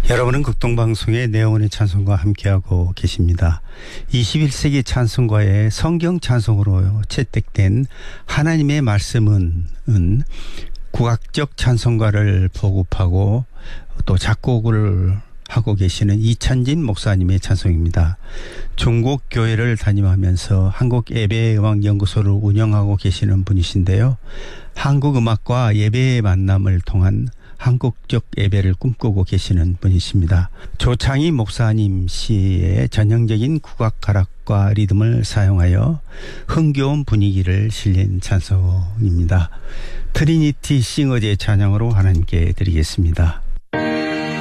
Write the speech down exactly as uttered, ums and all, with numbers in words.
여러분은 극동방송의 내용의 찬송과 함께하고 계십니다. 이십일 세기 찬송가의 성경 찬송으로 채택된 하나님의 말씀은 은 국악적 찬송가를 보급하고 또 작곡을 하고 계시는 이찬진 목사님의 찬송입니다. 중국 교회를 담임하면서 한국예배음악연구소를 운영하고 계시는 분이신데요. 한국 음악과 예배의 만남을 통한 한국적 예배를 꿈꾸고 계시는 분이십니다. 조창희 목사님 시의 전형적인 국악 가락과 리듬을 사용하여 흥겨운 분위기를 실린 찬송입니다. 트리니티 싱어제 찬양으로 하나님께 드리겠습니다.